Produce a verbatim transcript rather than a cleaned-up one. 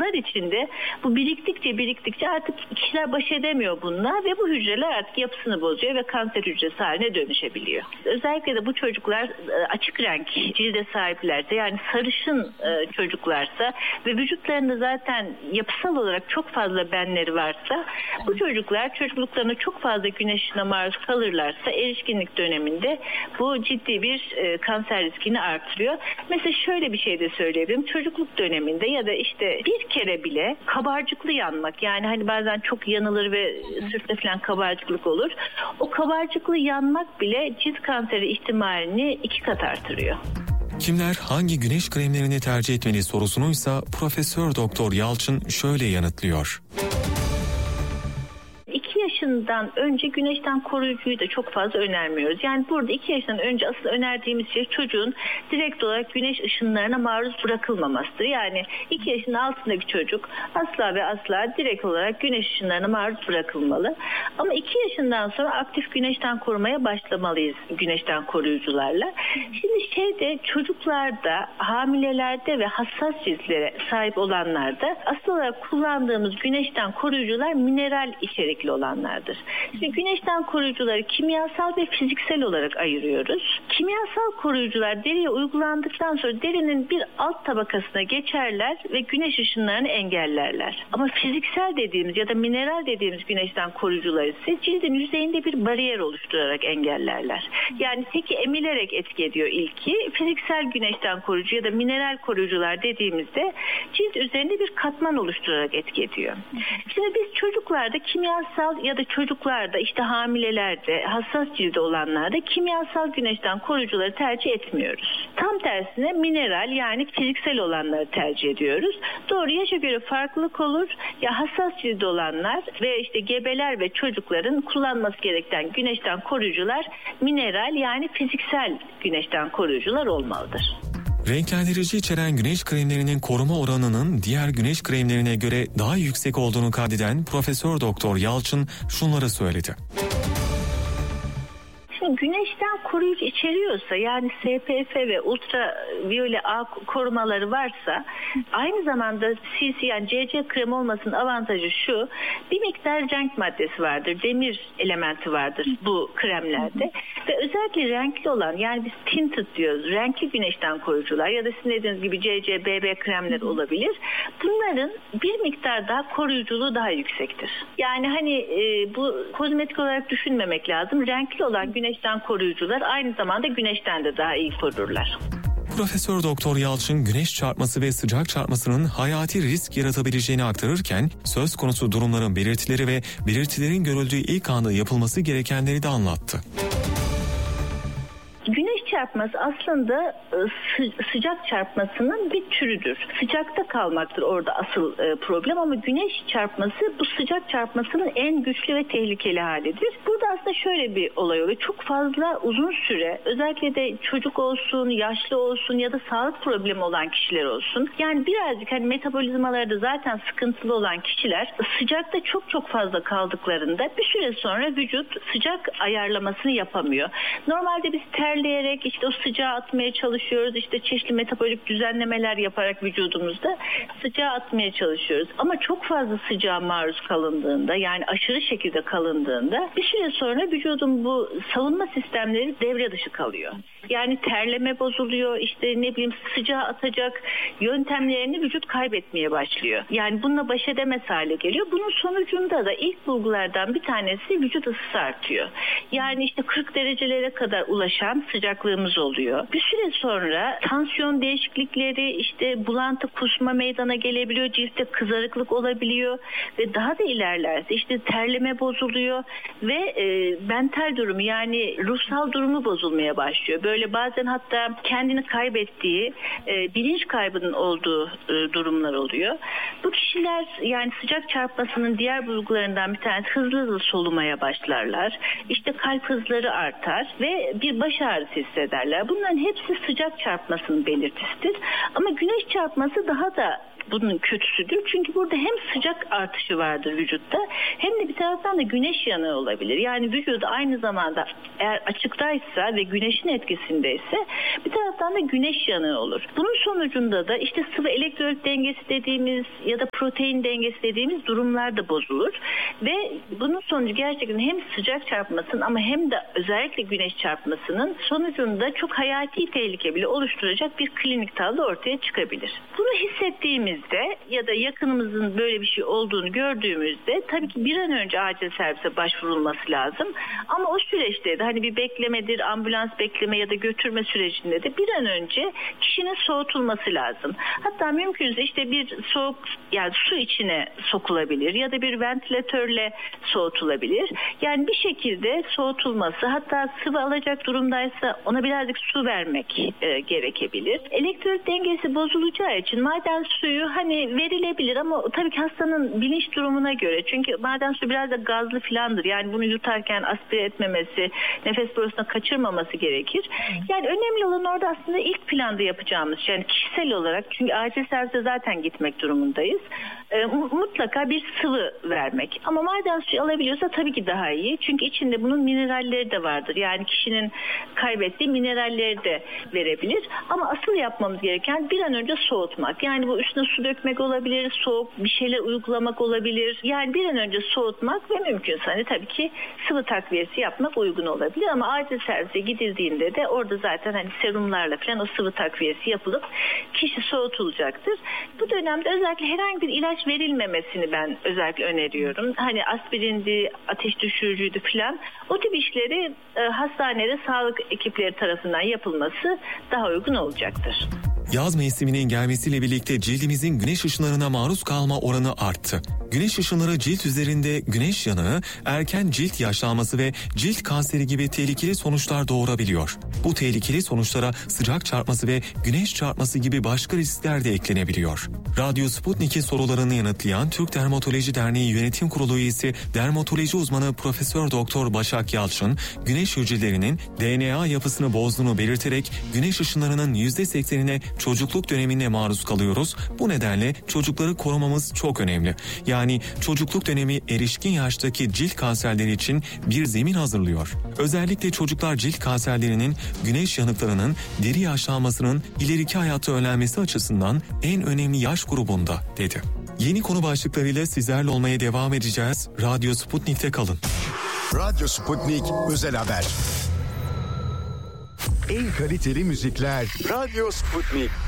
yıllar içinde bu biriktikçe biriktikçe artık kişiler baş edemiyor bununla ve bu hücreler artık yapısını bozuyor ve kanser hücresi haline dönüşebiliyor. Özellikle de bu çocuklar açık renk cilde sahiplerse, yani sarışın çocuklarsa ve vücutlarında zaten yapısal olarak çok fazla benleri varsa, bu çocuklar çocukluklarında çok fazla güneş ışığına maruz kalırlarsa erişkinlik döneminde bu ciddi bir e, kanser riskini artırıyor. Mesela şöyle bir şey de söyleyebilirim. Çocukluk döneminde ya da işte bir kere bile kabarcıklı yanmak, yani hani bazen çok yanılır ve sırtta falan kabarcıklık olur. O kabarcıklı yanmak bile cilt kanseri ihtimalini iki kat artırıyor. Kimler hangi güneş kremlerini tercih etmeli sorusunuysa Profesör Doktor Yalçın şöyle yanıtlıyor. iki yaşından önce güneşten koruyucuyu da çok fazla önermiyoruz. Yani burada iki yaşından önce asıl önerdiğimiz şey çocuğun direkt olarak güneş ışınlarına maruz bırakılmamasıdır. Yani iki yaşın altındaki çocuk asla ve asla direkt olarak güneş ışınlarına maruz bırakılmalı. Ama iki yaşından sonra aktif güneşten korumaya başlamalıyız güneşten koruyucularla. Şimdi şeyde çocuklarda, hamilelerde ve hassas ciltlere sahip olanlarda asıl olarak kullandığımız güneşten koruyucular mineral içerikli olanlardır. Şimdi güneşten koruyucuları kimyasal ve fiziksel olarak ayırıyoruz. Kimyasal koruyucular deriye uygulandıktan sonra derinin bir alt tabakasına geçerler ve güneş ışınlarını engellerler. Ama fiziksel dediğimiz ya da mineral dediğimiz güneşten koruyucular ise cildin yüzeyinde bir bariyer oluşturarak engellerler. Yani teki emilerek etki ediyor ilki. Fiziksel güneşten koruyucu ya da mineral koruyucular dediğimizde cilt üzerinde bir katman oluşturarak etki ediyor. Şimdi biz çocuklarda kimyasal ya da çocuklarda, işte hamilelerde, hassas cildi olanlarda kimyasal güneşten koruyucuları tercih etmiyoruz. Tam tersine mineral, yani fiziksel olanları tercih ediyoruz. Doğru, yaşa göre farklılık olur. Ya hassas cildi olanlar ve işte gebeler ve çocukların kullanması gereken güneşten koruyucular mineral, yani fiziksel güneşten koruyucular olmalıdır. Renklendirici içeren güneş kremlerinin koruma oranının diğer güneş kremlerine göre daha yüksek olduğunu kaydeden Profesör Doktor Yalçın şunları söyledi. Güneşten koruyucu içeriyorsa, yani S P F ve ultraviyole A korumaları varsa, aynı zamanda C C yani C C krem olmasının avantajı şu: bir miktar renk maddesi vardır, demir elementi vardır bu kremlerde ve özellikle renkli olan, yani biz tinted diyoruz, renkli güneşten koruyucular ya da sizin dediğiniz gibi C C B B kremler olabilir. Bunların bir miktar daha koruyuculuğu daha yüksektir. Yani hani e, bu kozmetik olarak düşünmemek lazım. Renkli olan güneşten koruyucular aynı zamanda güneşten de daha iyi korurlar. Profesör Doktor Yalçın güneş çarpması ve sıcak çarpmasının hayati risk yaratabileceğini aktarırken söz konusu durumların belirtileri ve belirtilerin görüldüğü ilk anda yapılması gerekenleri de anlattı. Güneş çarpması aslında sıcak çarpmasının bir türüdür. Sıcakta kalmaktır orada asıl problem, ama güneş çarpması bu sıcak çarpmasının en güçlü ve tehlikeli halidir. Burada aslında şöyle bir olay oluyor. Çok fazla uzun süre, özellikle de çocuk olsun, yaşlı olsun ya da sağlık problemi olan kişiler olsun. Yani birazcık hani metabolizmalarda zaten sıkıntılı olan kişiler sıcakta çok çok fazla kaldıklarında bir süre sonra vücut sıcak ayarlamasını yapamıyor. Normalde biz terleyerek işte o sıcağı atmaya çalışıyoruz. İşte çeşitli metabolik düzenlemeler yaparak vücudumuzda sıcağı atmaya çalışıyoruz. Ama çok fazla sıcağa maruz kalındığında, yani aşırı şekilde kalındığında bir süre sonra vücudun bu savunma sistemleri devre dışı kalıyor. Yani terleme bozuluyor, işte ne bileyim sıcağı atacak yöntemlerini vücut kaybetmeye başlıyor. Yani bununla baş edemez hale geliyor. Bunun sonucunda da ilk bulgulardan bir tanesi vücut ısısı artıyor. Yani işte kırk derecelere kadar ulaşan sıcaklığımız oluyor. Bir süre sonra tansiyon değişiklikleri, işte bulantı, kusma meydana gelebiliyor, ciltte kızarıklık olabiliyor ve daha da ilerlerse işte terleme bozuluyor ve e, mental durumu, yani ruhsal durumu bozulmaya başlıyor. Böyle bazen hatta kendini kaybettiği, e, bilinç kaybının olduğu e, durumlar oluyor. Bu kişiler, yani sıcak çarpmasının diğer bulgularından bir tanesi, hızlı hızlı solumaya başlarlar. İşte kalp hızları artar ve bir baş ağrısı hissederler. Bunların hepsi sıcak çarpmasının belirtisidir. Ama güneş çarpması daha da bunun kötüsüdür. Çünkü burada hem sıcak artışı vardır vücutta hem de bir taraftan da güneş yanığı olabilir. Yani vücudu aynı zamanda eğer açıktaysa ve güneşin etkisindeyse bir taraftan da güneş yanığı olur. Bunun sonucunda da işte sıvı elektrolit dengesi dediğimiz ya da protein dengesi dediğimiz durumlar da bozulur. Ve bunun sonucu gerçekten hem sıcak çarpmasının ama hem de özellikle güneş çarpmasının sonucunda çok hayati tehlike bile oluşturacak bir klinik tablo ortaya çıkabilir. Bunu hissettiğimizde ya da yakınımızın böyle bir şey olduğunu gördüğümüzde tabii ki bir an önce acil servise başvurulması lazım. Ama o süreçte de hani bir beklemedir, ambulans bekleme ya da götürme sürecinde de bir an önce kişinin soğutulması lazım. Hatta mümkünse işte bir soğuk yani su içine sokulabilir ya da bir ventilatörle soğutulabilir. Yani bir şekilde soğutulması, hatta sıvı alacak durumdaysa ona birazcık su vermek e, gerekebilir. Elektrolit dengesi bozulacağı için maden suyu hani verilebilir ama tabii ki hastanın bilinç durumuna göre. Çünkü maden suyu biraz da gazlı filandır. Yani bunu yutarken aspire etmemesi, nefes borusuna kaçırmaması gerekir. Yani önemli olan orada aslında ilk planda yapacağımız şey. Yani kişisel olarak, çünkü acil servise zaten gitmek durumundayız. E, mutlaka bir sıvı vermek. Ama maden suyu alabiliyorsa tabii ki daha iyi. Çünkü içinde bunun mineralleri de vardır. Yani kişinin kaybettiği mineralleri de verebilir. Ama asıl yapmamız gereken bir an önce soğutmak. Yani bu üstüne su dökmek olabilir, soğuk bir şeyler uygulamak olabilir. Yani bir an önce soğutmak ve mümkünse hani tabii ki sıvı takviyesi yapmak uygun olabilir. Ama acil servise gidildiğinde de orada zaten hani serumlarla falan o sıvı takviyesi yapılıp kişi soğutulacaktır. Bu dönemde özellikle herhangi bir ilaç verilmemesini ben özellikle öneriyorum. Hani aspirindi, ateş düşürücüydü falan. O tip işleri e, hastanede sağlık ekipleri tarafından yapılması daha uygun olacaktır. Yaz mevsiminin gelmesiyle birlikte cildimizin güneş ışınlarına maruz kalma oranı arttı. Güneş ışınları cilt üzerinde güneş yanığı, erken cilt yaşlanması ve cilt kanseri gibi tehlikeli sonuçlar doğurabiliyor. Bu tehlikeli sonuçlara sıcak çarpması ve güneş çarpması gibi başka riskler de eklenebiliyor. Radyo Sputnik'in sorularını yanıtlayan Türk Dermatoloji Derneği Yönetim Kurulu üyesi dermatoloji uzmanı Profesör Doktor Başak Yalçın, güneş hücrelerinin D N A yapısını bozduğunu belirterek güneş ışınlarının yüzde seksenine çocukluk döneminde maruz kalıyoruz. Bu nedenle çocukları korumamız çok önemli. Yani çocukluk dönemi erişkin yaştaki cilt kanserleri için bir zemin hazırlıyor. Özellikle çocuklar cilt kanserlerinin, güneş yanıklarının, deri yaşlanmasının ileriki hayatta önlenmesi açısından en önemli yaş grubunda, dedi. Yeni konu başlıklarıyla sizlerle olmaya devam edeceğiz. Radyo Sputnik'te kalın. Radyo Sputnik Özel Haber. En kaliteli müzikler Radyo Sputnik.